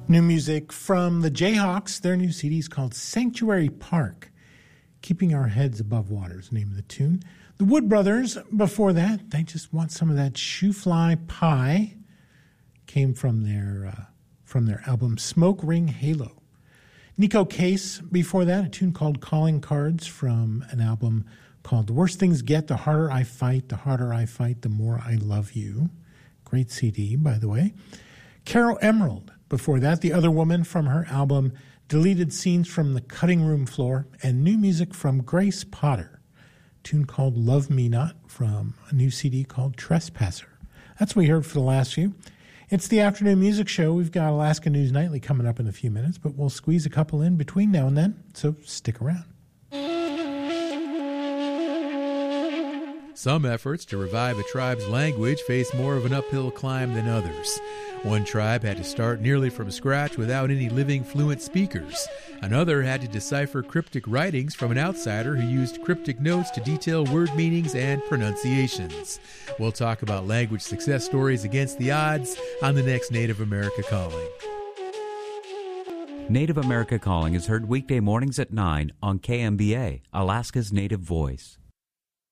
New music from the Jayhawks. Their new CD is called Sanctuary Park. Keeping Our Heads Above Water is the name of the tune. The Wood Brothers, before that, they just want some of that shoe fly pie. Came from their album Smoke Ring Halo. Nico Case, before that, a tune called Calling Cards from an album called The Worse Things Get, The Harder I Fight, The More I Love You. Great CD, by the way. Carol Emerald, before that, The Other Woman from her album Deleted Scenes from the Cutting Room Floor, and new music from Grace Potter, a tune called Love Me Not from a new CD called Trespasser. That's what we heard for the last few. It's the afternoon music show. We've got Alaska News Nightly coming up in a few minutes, but we'll squeeze a couple in between now and then, so stick around. Some efforts to revive a tribe's language face more of an uphill climb than others. One tribe had to start nearly from scratch without any living fluent speakers. Another had to decipher cryptic writings from an outsider who used cryptic notes to detail word meanings and pronunciations. We'll talk about language success stories against the odds on the next Native America Calling. Native America Calling is heard weekday mornings at 9 on KMBA, Alaska's Native Voice.